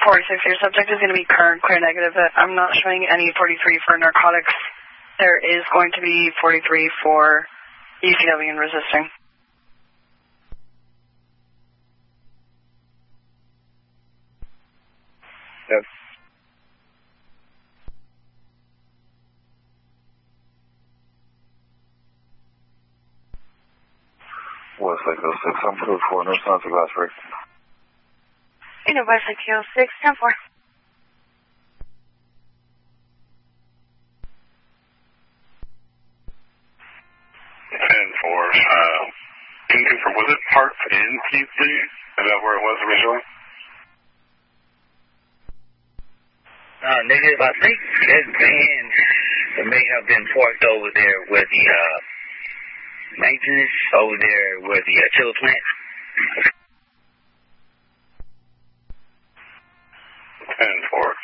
46, your subject is going to be current, clear negative. I'm not showing any 43 for narcotics. There is going to be 43 for ECW and resisting. Yes. Westlake 06, I'm code 4, no signs of glass break. Westlake 06, 10-4. 10-4. Can you confirm, was it parked in P3? Is that where it was originally? Negative, I think that van may have been parked over there where the maintenance, over there where the chiller plant. 10-4.